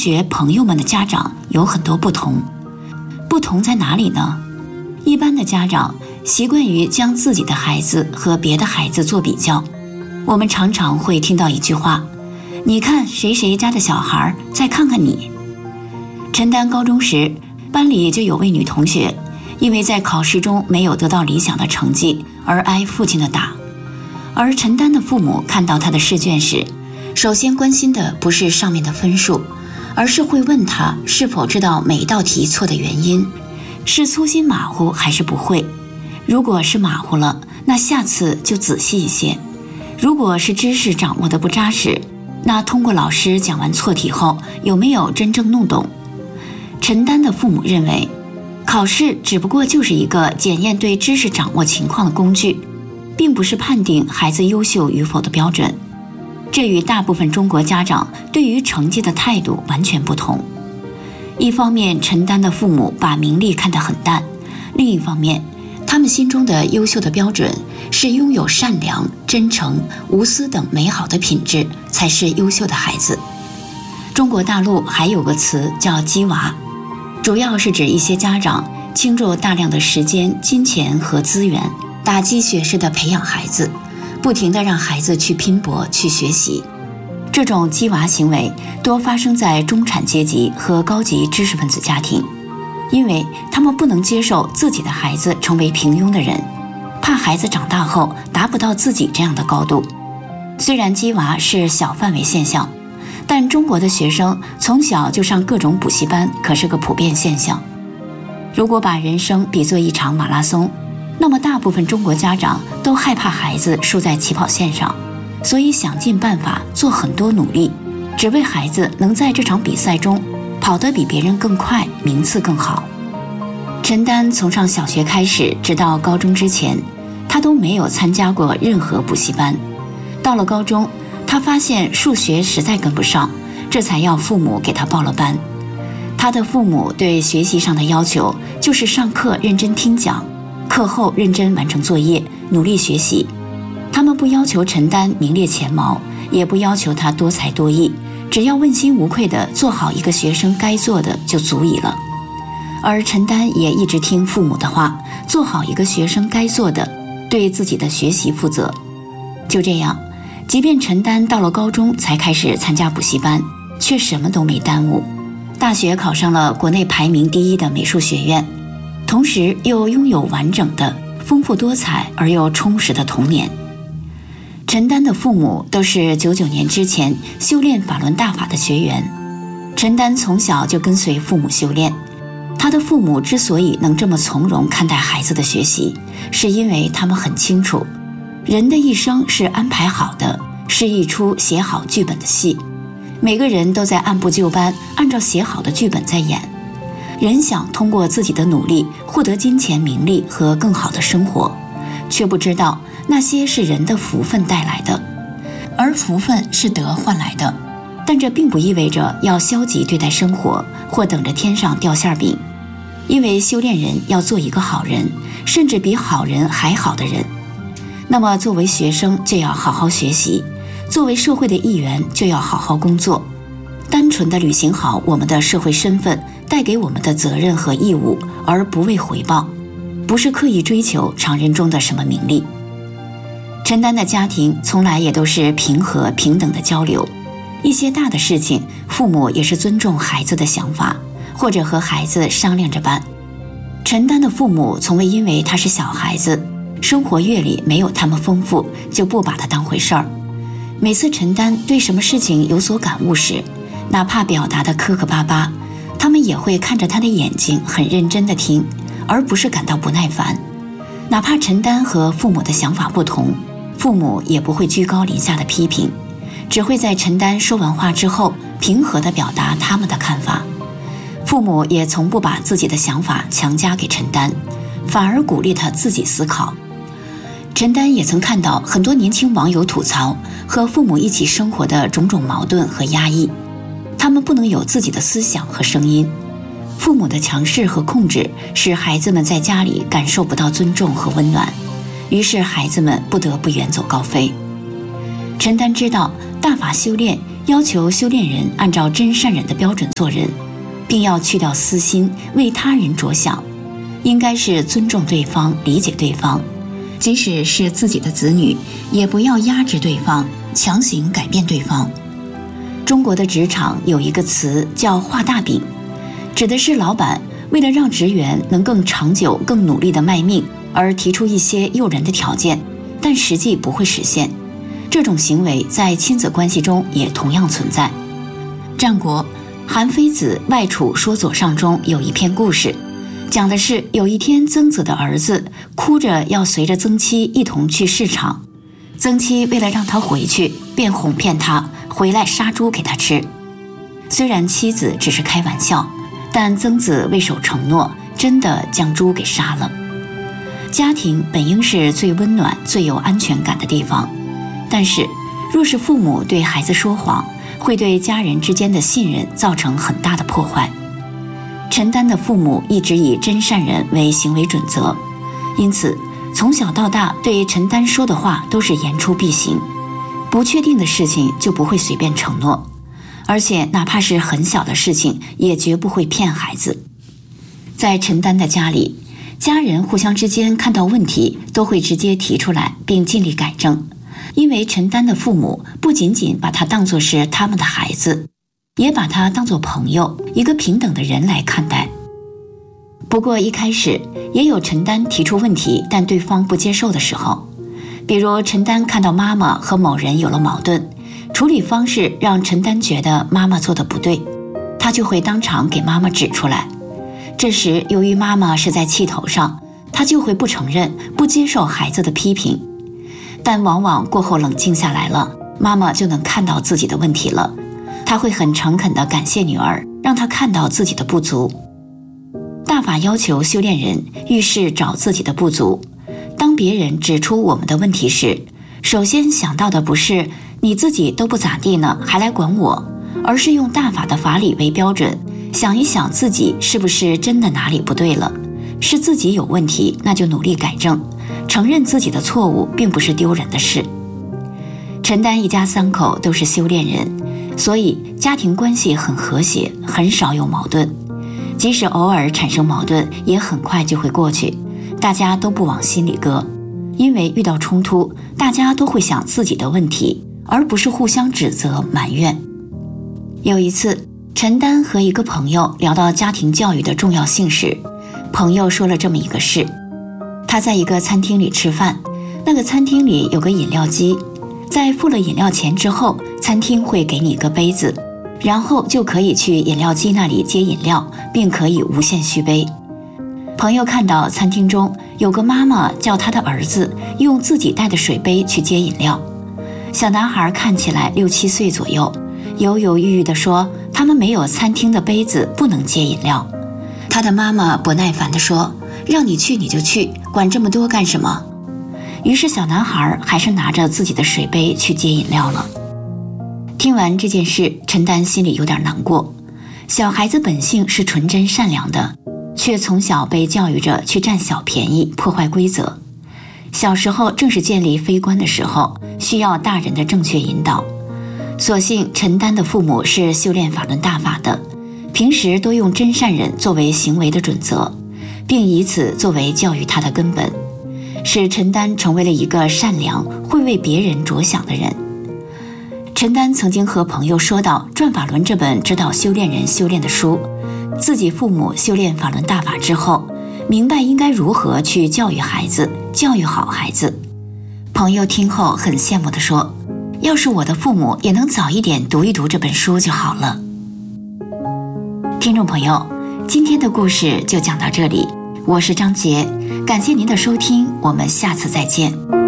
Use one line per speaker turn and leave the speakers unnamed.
学、朋友们的家长有很多不同。不同在哪里呢？一般的家长习惯于将自己的孩子和别的孩子做比较。我们常常会听到一句话：你看谁谁家的小孩，再看看你。陈丹高中时，班里就有位女同学，因为在考试中没有得到理想的成绩而挨父亲的打。而陈丹的父母看到他的试卷时，首先关心的不是上面的分数，而是会问他是否知道每一道题错的原因，是粗心马虎还是不会。如果是马虎了，那下次就仔细一些；如果是知识掌握的不扎实，那通过老师讲完错题后，有没有真正弄懂？陈丹的父母认为，考试只不过就是一个检验对知识掌握情况的工具，并不是判定孩子优秀与否的标准。这与大部分中国家长对于成绩的态度完全不同。一方面，陈丹的父母把名利看得很淡；另一方面，他们心中的优秀的标准是拥有善良、真诚、无私等美好的品质才是优秀的孩子。中国大陆还有个词叫鸡娃，主要是指一些家长倾注大量的时间、金钱和资源，打鸡血似的培养孩子，不停地让孩子去拼搏、去学习。这种鸡娃行为多发生在中产阶级和高级知识分子家庭，因为他们不能接受自己的孩子成为平庸的人，怕孩子长大后达不到自己这样的高度。虽然鸡娃是小范围现象，但中国的学生从小就上各种补习班，可是个普遍现象。如果把人生比作一场马拉松，那么大部分中国家长都害怕孩子输在起跑线上，所以想尽办法做很多努力，只为孩子能在这场比赛中跑得比别人更快，名次更好。陈丹从上小学开始，直到高中之前，他都没有参加过任何补习班。到了高中，他发现数学实在跟不上，这才要父母给他报了班。他的父母对学习上的要求就是上课认真听讲，课后认真完成作业，努力学习。他们不要求陈丹名列前茅，也不要求他多才多艺，只要问心无愧地做好一个学生该做的就足矣了。而陈丹也一直听父母的话，做好一个学生该做的，对自己的学习负责。就这样，即便陈丹到了高中才开始参加补习班，却什么都没耽误。大学考上了国内排名第1的美术学院，同时又拥有完整的、丰富多彩而又充实的童年。陈丹的父母都是99年之前修炼法轮大法的学员，陈丹从小就跟随父母修炼。他的父母之所以能这么从容看待孩子的学习，是因为他们很清楚，人的一生是安排好的，是一出写好剧本的戏，每个人都在按部就班，按照写好的剧本在演。人想通过自己的努力获得金钱、名利和更好的生活，却不知道那些是人的福分带来的，而福分是德换来的。但这并不意味着要消极对待生活，或等着天上掉馅饼。因为修炼人要做一个好人，甚至比好人还好的人。那么作为学生就要好好学习，作为社会的一员就要好好工作，单纯地履行好我们的社会身份带给我们的责任和义务，而不为回报，不是刻意追求常人中的什么名利。陈丹的家庭从来也都是平和平等的交流，一些大的事情父母也是尊重孩子的想法，或者和孩子商量着办。陈丹的父母从未因为他是小孩子，生活阅历没有他们丰富，就不把他当回事儿。每次陈丹对什么事情有所感悟时，哪怕表达的磕磕巴巴，他们也会看着他的眼睛很认真地听，而不是感到不耐烦。哪怕陈丹和父母的想法不同，父母也不会居高临下的批评，只会在陈丹说完话之后平和地表达他们的看法。父母也从不把自己的想法强加给陈丹，反而鼓励他自己思考。陈丹也曾看到很多年轻网友吐槽和父母一起生活的种种矛盾和压抑，他们不能有自己的思想和声音。父母的强势和控制使孩子们在家里感受不到尊重和温暖，于是孩子们不得不远走高飞。陈丹知道大法修炼要求修炼人按照真善忍的标准做人，并要去掉私心，为他人着想，应该是尊重对方，理解对方，即使是自己的子女，也不要压制对方，强行改变对方。中国的职场有一个词叫画大饼，指的是老板为了让职员能更长久、更努力地卖命，而提出一些诱人的条件，但实际不会实现。这种行为在亲子关系中也同样存在。战国韩非子外储说左上中有一篇故事，讲的是有一天曾子的儿子哭着要随着曾妻一同去市场，曾妻为了让他回去，便哄骗他回来杀猪给他吃。虽然妻子只是开玩笑，但曾子未守承诺，真的将猪给杀了。家庭本应是最温暖、最有安全感的地方，但是若是父母对孩子说谎，会对家人之间的信任造成很大的破坏。陈丹的父母一直以真善忍为行为准则，因此从小到大对陈丹说的话都是言出必行，不确定的事情就不会随便承诺，而且哪怕是很小的事情也绝不会骗孩子。在陈丹的家里，家人互相之间看到问题都会直接提出来并尽力改正，因为陈丹的父母不仅仅把他当作是他们的孩子，也把他当作朋友，一个平等的人来看待。不过一开始也有陈丹提出问题但对方不接受的时候，比如陈丹看到妈妈和某人有了矛盾，处理方式让陈丹觉得妈妈做的不对，他就会当场给妈妈指出来。这时由于妈妈是在气头上，他就会不承认、不接受孩子的批评，但往往过后冷静下来了，妈妈就能看到自己的问题了，他会很诚恳地感谢女儿，让她看到自己的不足。大法要求修炼人遇事找自己的不足，当别人指出我们的问题时，首先想到的不是你自己都不咋地呢，还来管我，而是用大法的法理为标准，想一想自己是不是真的哪里不对了，是自己有问题，那就努力改正，承认自己的错误并不是丢人的事。陈丹一家三口都是修炼人，所以家庭关系很和谐，很少有矛盾，即使偶尔产生矛盾也很快就会过去，大家都不往心里搁，因为遇到冲突大家都会想自己的问题，而不是互相指责埋怨。有一次陈丹和一个朋友聊到家庭教育的重要性时，朋友说了这么一个事。他在一个餐厅里吃饭，那个餐厅里有个饮料机，在付了饮料钱之后，餐厅会给你一个杯子，然后就可以去饮料机那里接饮料，并可以无限续杯。朋友看到餐厅中有个妈妈叫她的儿子用自己带的水杯去接饮料，小男孩看起来6、7岁左右，犹犹豫豫地说他们没有餐厅的杯子，不能接饮料。他的妈妈不耐烦地说，让你去你就去，管这么多干什么？于是小男孩还是拿着自己的水杯去接饮料了。听完这件事，陈丹心里有点难过。小孩子本性是纯真善良的，却从小被教育着去占小便宜，破坏规则。小时候正是建立非观的时候，需要大人的正确引导。所幸陈丹的父母是修炼法轮大法的，平时都用真善忍作为行为的准则，并以此作为教育他的根本，使陈丹成为了一个善良、会为别人着想的人。陈丹曾经和朋友说到《转法轮》这本指导修炼人修炼的书，自己父母修炼法轮大法之后，明白应该如何去教育孩子，教育好孩子。朋友听后很羡慕地说，要是我的父母也能早一点读一读这本书就好了。听众朋友，今天的故事就讲到这里，我是张杰，感谢您的收听，我们下次再见。